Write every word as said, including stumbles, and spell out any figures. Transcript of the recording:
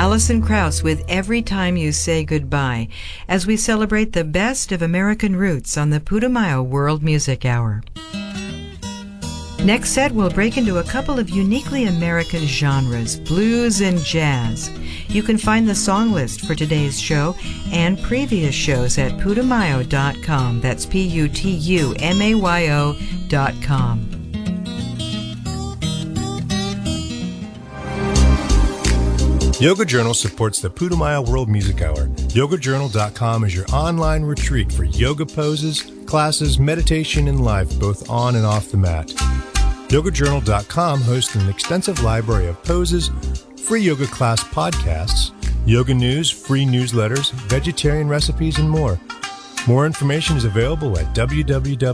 Alison Krauss with Every Time You Say Goodbye, as we celebrate the best of American roots on the Putumayo World Music Hour. Next set, we'll break into a couple of uniquely American genres, blues and jazz. You can find the song list for today's show and previous shows at putumayo dot com. That's P U T U M A Y O dot com. Yoga Journal supports the Putumayo World Music Hour. yoga journal dot com is your online retreat for yoga poses, classes, meditation, and life, both on and off the mat. yoga journal dot com hosts an extensive library of poses, free yoga class podcasts, yoga news, free newsletters, vegetarian recipes, and more. More information is available at w w w